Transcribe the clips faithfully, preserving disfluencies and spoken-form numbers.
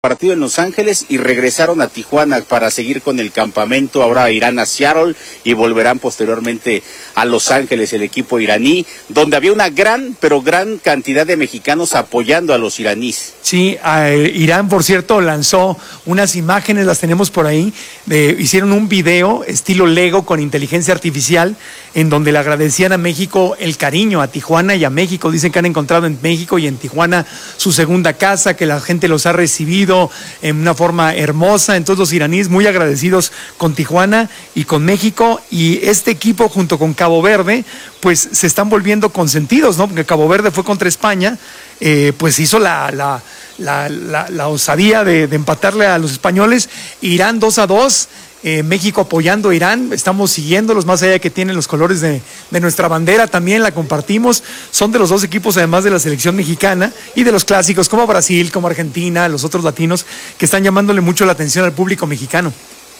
partido en Los Ángeles y regresaron a Tijuana para seguir con el campamento. Ahora irán a Seattle y volverán posteriormente a Los Ángeles, el equipo iraní, donde había una gran, pero gran cantidad de mexicanos apoyando a los iraníes. Sí, eh, Irán, por cierto, lanzó unas imágenes, las tenemos por ahí, de, hicieron un video estilo Lego con inteligencia artificial, en donde le agradecían a México el cariño, a Tijuana y a México. Dicen que han encontrado en México y en Tijuana su segunda casa, que la gente los ha recibido en una forma hermosa. Entonces los iraníes muy agradecidos con Tijuana y con México, y este equipo junto con Cabo Verde pues se están volviendo consentidos, ¿no? Porque Cabo Verde fue contra España, eh, pues hizo la, la, la, la, la osadía de, de empatarle a los españoles. Irán dos a dos. Eh, México apoyando a Irán, estamos siguiéndolos, más allá de que tienen los colores de, de nuestra bandera, también la compartimos. Son de los dos equipos, además de la selección mexicana y de los clásicos como Brasil, como Argentina, los otros latinos, que están llamándole mucho la atención al público mexicano.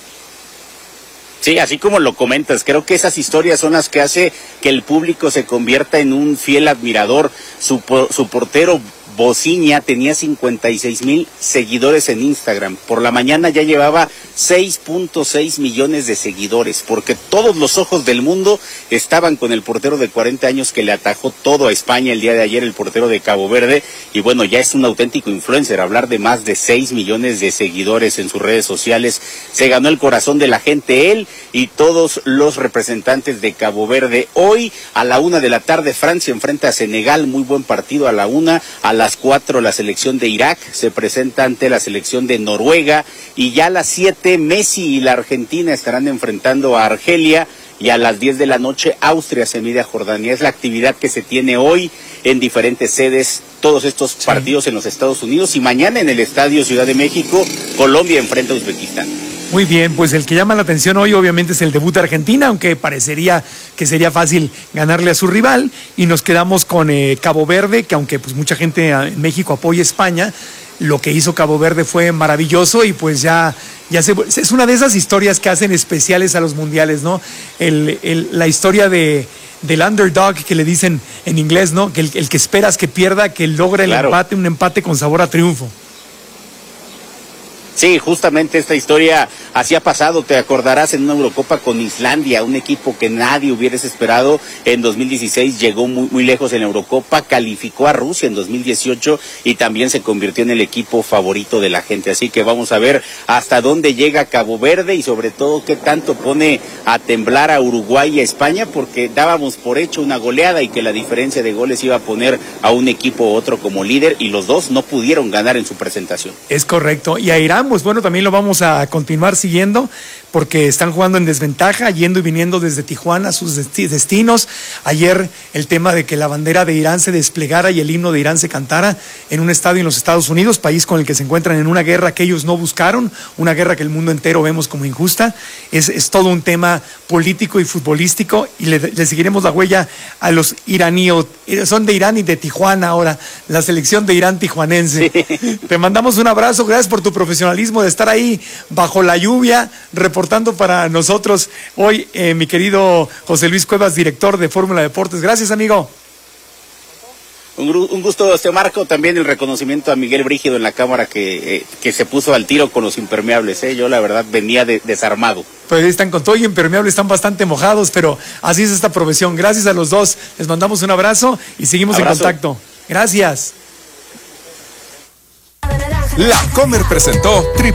Sí, así como lo comentas, creo que esas historias son las que hace que el público se convierta en un fiel admirador. Su, su portero Bociña tenía cincuenta y seis mil seguidores en Instagram. Por la mañana ya llevaba seis punto seis millones de seguidores, porque todos los ojos del mundo estaban con el portero de cuarenta años que le atajó todo a España el día de ayer, el portero de Cabo Verde. Y bueno, ya es un auténtico influencer, hablar de más de seis millones de seguidores en sus redes sociales. Se ganó el corazón de la gente, él y todos los representantes de Cabo Verde. Hoy a la una de la tarde Francia enfrenta a Senegal, muy buen partido a la una. A las cuatro la selección de Irak se presenta ante la selección de Noruega, y ya a las siete Messi y la Argentina estarán enfrentando a Argelia, y a las diez de la noche Austria se mide a Jordania. Es la actividad que se tiene hoy en diferentes sedes, todos estos sí. partidos en los Estados Unidos, y mañana en el Estadio Ciudad de México Colombia enfrenta a Uzbekistán. Muy bien, pues el que llama la atención hoy obviamente es el debut de Argentina, aunque parecería que sería fácil ganarle a su rival, y nos quedamos con eh, Cabo Verde, que aunque pues mucha gente en México apoya a España, lo que hizo Cabo Verde fue maravilloso, y pues ya, ya se, es una de esas historias que hacen especiales a los mundiales, ¿no? El, el, la historia de... del underdog, que le dicen en inglés, ¿no? Que el, el que esperas que pierda, que logra el claro. empate, un empate con sabor a triunfo. Sí, justamente esta historia así ha pasado, te acordarás, en una Eurocopa con Islandia, un equipo que nadie hubiese esperado. En dos mil dieciséis llegó muy, muy lejos en la Eurocopa, calificó a Rusia en dos mil dieciocho y también se convirtió en el equipo favorito de la gente. Así que vamos a ver hasta dónde llega Cabo Verde, y sobre todo qué tanto pone a temblar a Uruguay y a España, porque dábamos por hecho una goleada y que la diferencia de goles iba a poner a un equipo u otro como líder, y los dos no pudieron ganar en su presentación. Es correcto. Y a Irán, pues bueno, también lo vamos a continuar siguiendo, porque están jugando en desventaja, yendo y viniendo desde Tijuana a sus destinos. Ayer el tema de que la bandera de Irán se desplegara y el himno de Irán se cantara en un estadio en los Estados Unidos, país con el que se encuentran en una guerra que ellos no buscaron, una guerra que el mundo entero vemos como injusta. Es, es todo un tema político y futbolístico, y le, le seguiremos la huella a los iraníes. Son de Irán y de Tijuana ahora, la selección de Irán tijuanense. Sí. Te mandamos un abrazo, gracias por tu profesionalismo de estar ahí bajo la lluvia reportando para nosotros hoy, eh, mi querido José Luis Cuevas, director de Fórmula Deportes. Gracias, amigo. Un, un gusto, este Marco. También el reconocimiento a Miguel Brígido en la cámara, que, eh, que se puso al tiro con los impermeables. ¿eh? Yo la verdad venía de, desarmado. Pues están con todo y impermeables, están bastante mojados, pero así es esta profesión. Gracias a los dos, les mandamos un abrazo y seguimos abrazo. en contacto. Gracias. La Comer presentó